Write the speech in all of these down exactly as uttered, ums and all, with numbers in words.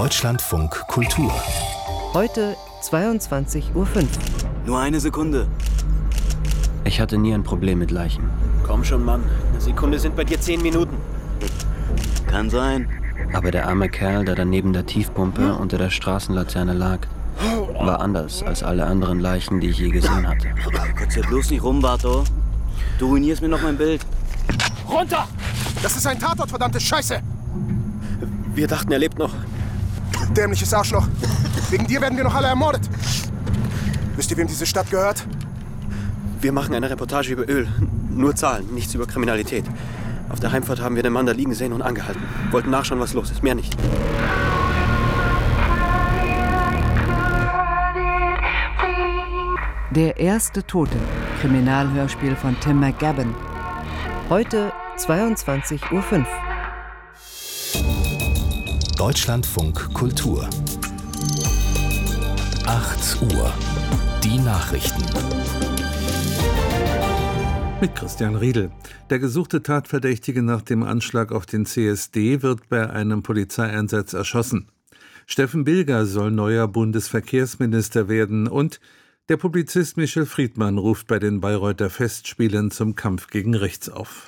Deutschlandfunk Kultur. Heute zweiundzwanzig Uhr fünf. Nur eine Sekunde. Ich hatte nie ein Problem mit Leichen. Komm schon, Mann. Eine Sekunde sind bei dir zehn Minuten. Kann sein. Aber der arme Kerl, der da neben der Tiefpumpe unter der Straßenlaterne lag, war anders als alle anderen Leichen, die ich je gesehen hatte. Gott sei bloß nicht rum, Barto. Du ruinierst mir noch mein Bild. Runter! Das ist ein Tatort, verdammte Scheiße! Wir dachten, er lebt noch. Dämliches Arschloch. Wegen dir werden wir noch alle ermordet. Wisst ihr, wem diese Stadt gehört? Wir machen eine Reportage über Öl. Nur Zahlen, nichts über Kriminalität. Auf der Heimfahrt haben wir den Mann da liegen sehen und angehalten. Wollten nachschauen, was los ist. Mehr nicht. Der erste Tote. Kriminalhörspiel von Tim McGavin. Heute zweiundzwanzig Uhr fünf. Deutschlandfunk Kultur. acht Uhr. Die Nachrichten. Mit Christian Riedel. Der gesuchte Tatverdächtige nach dem Anschlag auf den C S D wird bei einem Polizeieinsatz erschossen. Steffen Bilger soll neuer Bundesverkehrsminister werden und der Publizist Michel Friedmann ruft bei den Bayreuther Festspielen zum Kampf gegen rechts auf.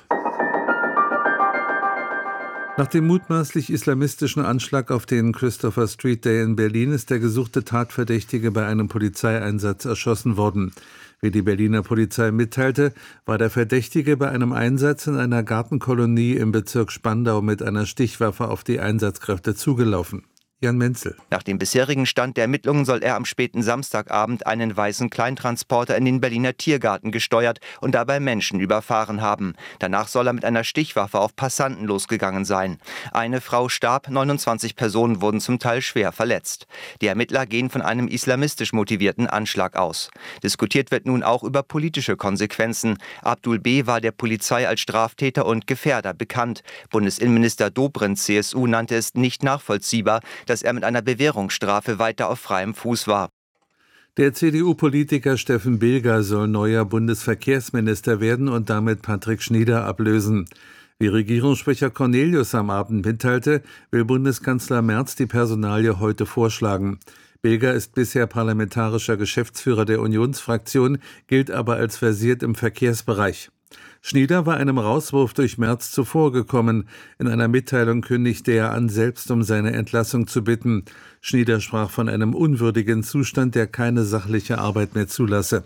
Nach dem mutmaßlich islamistischen Anschlag auf den Christopher Street Day in Berlin ist der gesuchte Tatverdächtige bei einem Polizeieinsatz erschossen worden. Wie die Berliner Polizei mitteilte, war der Verdächtige bei einem Einsatz in einer Gartenkolonie im Bezirk Spandau mit einer Stichwaffe auf die Einsatzkräfte zugelaufen. Jan Menzel. Nach dem bisherigen Stand der Ermittlungen soll er am späten Samstagabend einen weißen Kleintransporter in den Berliner Tiergarten gesteuert und dabei Menschen überfahren haben. Danach soll er mit einer Stichwaffe auf Passanten losgegangen sein. Eine Frau starb, neunundzwanzig Personen wurden zum Teil schwer verletzt. Die Ermittler gehen von einem islamistisch motivierten Anschlag aus. Diskutiert wird nun auch über politische Konsequenzen. Abdul B. war der Polizei als Straftäter und Gefährder bekannt. Bundesinnenminister Dobrindt, C S U, nannte es nicht nachvollziehbar, dass er mit einer Bewährungsstrafe weiter auf freiem Fuß war. Der C D U-Politiker Steffen Bilger soll neuer Bundesverkehrsminister werden und damit Patrick Schnieder ablösen. Wie Regierungssprecher Cornelius am Abend mitteilte, will Bundeskanzler Merz die Personalie heute vorschlagen. Bilger ist bisher parlamentarischer Geschäftsführer der Unionsfraktion, gilt aber als versiert im Verkehrsbereich. Schnieder war einem Rauswurf durch Merz zuvorgekommen. In einer Mitteilung kündigte er an, selbst um seine Entlassung zu bitten. Schnieder sprach von einem unwürdigen Zustand, der keine sachliche Arbeit mehr zulasse.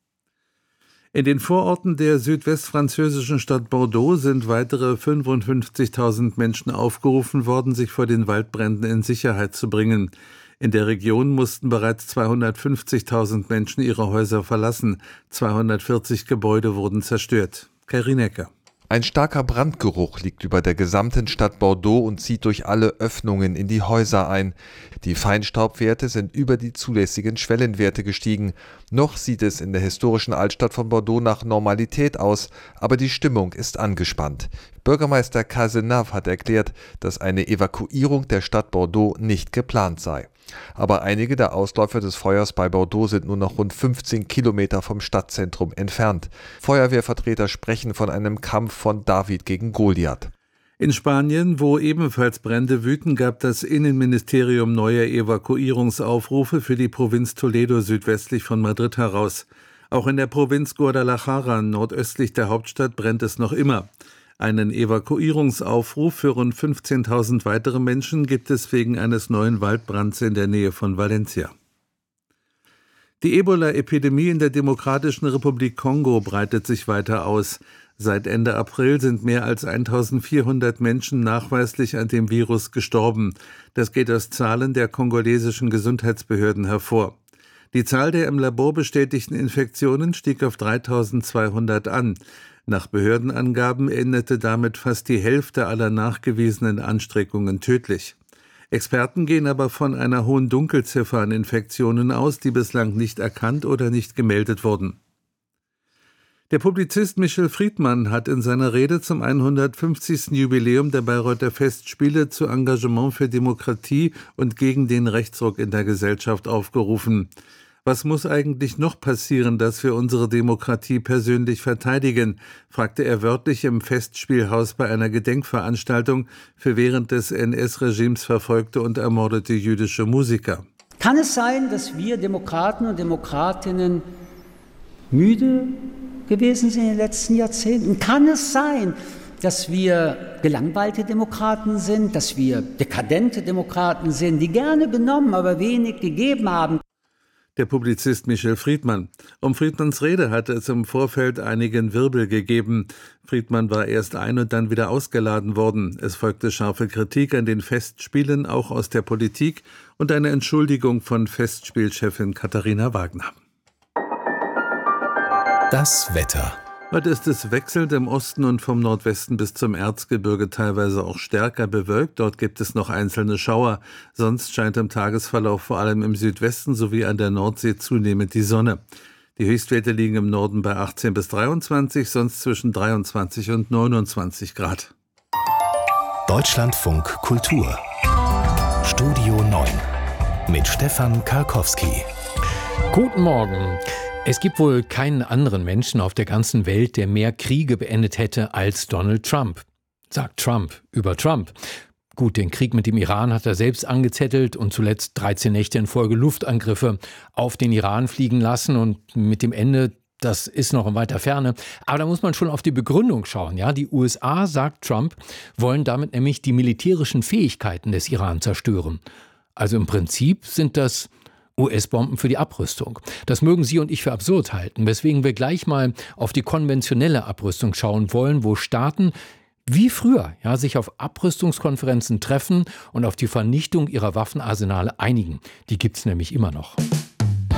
In den Vororten der südwestfranzösischen Stadt Bordeaux sind weitere fünfundfünfzigtausend Menschen aufgerufen worden, sich vor den Waldbränden in Sicherheit zu bringen. In der Region mussten bereits zweihundertfünfzigtausend Menschen ihre Häuser verlassen. zweihundertvierzig Gebäude wurden zerstört. Karin Ecker. Ein starker Brandgeruch liegt über der gesamten Stadt Bordeaux und zieht durch alle Öffnungen in die Häuser ein. Die Feinstaubwerte sind über die zulässigen Schwellenwerte gestiegen. Noch sieht es in der historischen Altstadt von Bordeaux nach Normalität aus, aber die Stimmung ist angespannt. Bürgermeister Cazenave hat erklärt, dass eine Evakuierung der Stadt Bordeaux nicht geplant sei. Aber einige der Ausläufer des Feuers bei Bordeaux sind nur noch rund fünfzehn Kilometer vom Stadtzentrum entfernt. Feuerwehrvertreter sprechen von einem Kampf von David gegen Goliath. In Spanien, wo ebenfalls Brände wüten, gab das Innenministerium neue Evakuierungsaufrufe für die Provinz Toledo südwestlich von Madrid heraus. Auch in der Provinz Guadalajara, nordöstlich der Hauptstadt, brennt es noch immer. Einen Evakuierungsaufruf für rund fünfzehntausend weitere Menschen gibt es wegen eines neuen Waldbrands in der Nähe von Valencia. Die Ebola-Epidemie in der Demokratischen Republik Kongo breitet sich weiter aus. Seit Ende April sind mehr als eintausendvierhundert Menschen nachweislich an dem Virus gestorben. Das geht aus Zahlen der kongolesischen Gesundheitsbehörden hervor. Die Zahl der im Labor bestätigten Infektionen stieg auf dreitausendzweihundert an. Nach Behördenangaben endete damit fast die Hälfte aller nachgewiesenen Ansteckungen tödlich. Experten gehen aber von einer hohen Dunkelziffer an Infektionen aus, die bislang nicht erkannt oder nicht gemeldet wurden. Der Publizist Michel Friedmann hat in seiner Rede zum hundertfünfzigsten Jubiläum der Bayreuther Festspiele zu Engagement für Demokratie und gegen den Rechtsruck in der Gesellschaft aufgerufen. Was muss eigentlich noch passieren, dass wir unsere Demokratie persönlich verteidigen, fragte er wörtlich im Festspielhaus bei einer Gedenkveranstaltung für während des N S-Regimes verfolgte und ermordete jüdische Musiker. Kann es sein, dass wir Demokraten und Demokratinnen müde gewesen sind in den letzten Jahrzehnten? Kann es sein, dass wir gelangweilte Demokraten sind, dass wir dekadente Demokraten sind, die gerne benommen, aber wenig gegeben haben? Der Publizist Michel Friedmann. Um Friedmanns Rede hatte es im Vorfeld einigen Wirbel gegeben. Friedmann war erst ein- und dann wieder ausgeladen worden. Es folgte scharfe Kritik an den Festspielen, auch aus der Politik, und eine Entschuldigung von Festspielchefin Katharina Wagner. Das Wetter. Heute ist es wechselnd im Osten und vom Nordwesten bis zum Erzgebirge teilweise auch stärker bewölkt. Dort gibt es noch einzelne Schauer. Sonst scheint im Tagesverlauf vor allem im Südwesten sowie an der Nordsee zunehmend die Sonne. Die Höchstwerte liegen im Norden bei achtzehn bis dreiundzwanzig, sonst zwischen dreiundzwanzig und neunundzwanzig Grad. Deutschlandfunk Kultur. Studio neun mit Stefan Karkowski. Guten Morgen. Es gibt wohl keinen anderen Menschen auf der ganzen Welt, der mehr Kriege beendet hätte als Donald Trump, sagt Trump über Trump. Gut, den Krieg mit dem Iran hat er selbst angezettelt und zuletzt dreizehn Nächte in Folge Luftangriffe auf den Iran fliegen lassen, und mit dem Ende, das ist noch in weiter Ferne. Aber da muss man schon auf die Begründung schauen. Ja? Die U S A, sagt Trump, wollen damit nämlich die militärischen Fähigkeiten des Iran zerstören. Also im Prinzip sind das U S-Bomben für die Abrüstung. Das mögen Sie und ich für absurd halten, weswegen wir gleich mal auf die konventionelle Abrüstung schauen wollen, wo Staaten wie früher ja, sich auf Abrüstungskonferenzen treffen und auf die Vernichtung ihrer Waffenarsenale einigen. Die gibt's nämlich immer noch.